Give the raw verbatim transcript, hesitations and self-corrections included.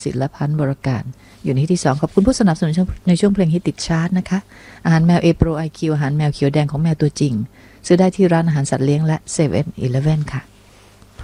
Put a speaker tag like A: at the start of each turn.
A: ศิลพันธ์บรการอยู่ในที่สองขอบคุณผู้สนับสนุนในช่วงเพลงฮิตติดชาร์ตนะคะอาหารแมว A Pro ไอ คิว อาหารแมวเขียวแดงของแมวตัวจริงซื้อได้ที่ร้านอาหารสัตว์เลี้ยงและ เซเว่น อีเลฟเว่น ค่ะ